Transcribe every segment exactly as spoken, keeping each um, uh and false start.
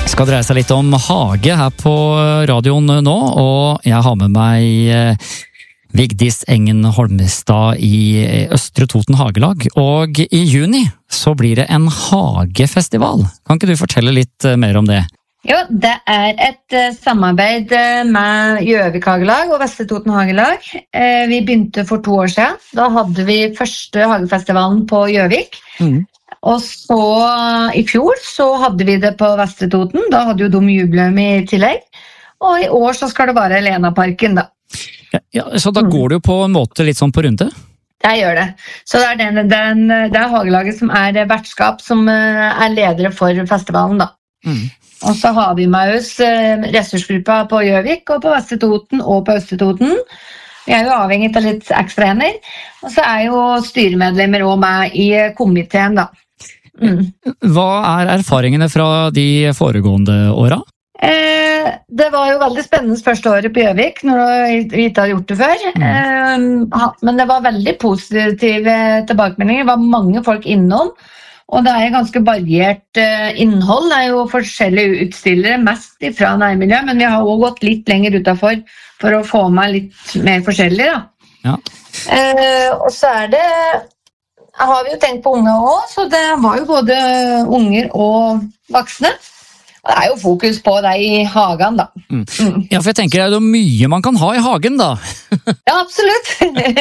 Skal dreie seg litt om hage her på radioen nå, og jeg har med meg Vigdis Engen Holmestad i Østre Toten Hagelag, og i juni så blir det en hagefestival. Kan ikke du fortelle litt mer om det? Jo, det er et samarbeid med Gjøvik Hagelag og Vestre Toten Hagelag. Vi begynte for to år siden. Da hadde vi første hagefestivalen på Gjøvik. Mm. Og så i fjor så hadde vi det på Vestre Toten, da hadde jo de jubileum i tillegg. Og i år så skal det være Lenaparken da. Ja, ja, så da går det jo på en måte litt sånn på runde? Det gjør det. Så det er, den, den, det er hagelaget som er vertskap, som er ledere for festivalen da. Mm. Og så har vi med oss ressursgruppa på Gjøvik og på Vestre Toten og på Østre Toten. Vi er jo avhengig av litt ekstra ener. Og så er jo styremedlemmer også med i komiteen da. Mm. Hva er erfaringene fra de foregående åra? Eh, det var jo veldig spennende første året på Gjøvik, når vi ikke hadde gjort det før. Mm. Eh, men det var veldig positive tilbakemeldinger. Det var mange folk innom, og det er ganske variert eh, innhold. Det er jo forskjellige utstillere, mest fra nærmiljøet, men vi har også gått litt lenger utenfor for å få med litt mer forskjellig da. Ja. Eh, og så er det har vi jo tenkt på unge også, så det var jo både unger og voksne. Og det er jo fokus på deg i hagen da. Mm. Mm. Ja, for jeg tenker det er jo mye man kan ha i hagen da. Ja, absolutt.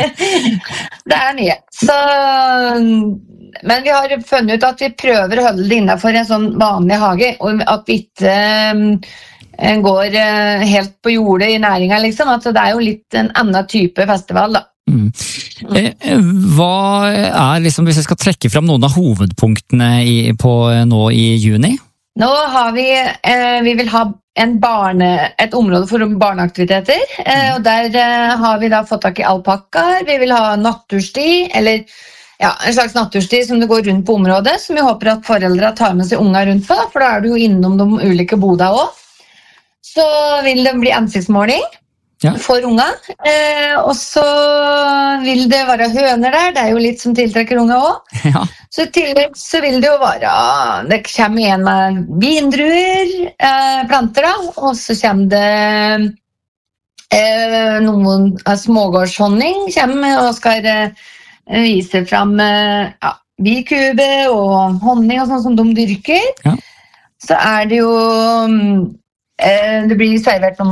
Det er mye. Så, men vi har funnet ut at vi prøver å holde det innenfor en sånn vanlig hage, og at vi ikke um, går uh, helt på jordet i næringen, liksom. Altså, det er jo litt en annen type festival da. Mm. Hva er liksom, hvis jeg skal trekke fram noen av hovedpunktene i, på, nå i juni? Nå har vi, eh, vi vil ha en barne, et område for barneaktiviteter, eh, og der eh, har vi da fått tak i alpakkaer. Vi vil ha natursti, eller ja, en slags natursti som det går rundt på området, som vi håper at foreldre tar med seg unger rundt på, for da er du jo innom de ulike bodene også. Så vil det bli ansiktsmåling. Ja. For unger, eh, og så vil det være høner der, det er jo litt som tiltrekker unger også. Ja. Så i tillegg så vil det jo være, det kommer igjen med vindruer, eh, planter da, og så kommer det eh, noen eh, smågårdshonning, kommer og skal eh, vise frem eh, ja, bikube og honning og sånn som de dyrker. Ja. Så er det jo, eh, det blir servert noen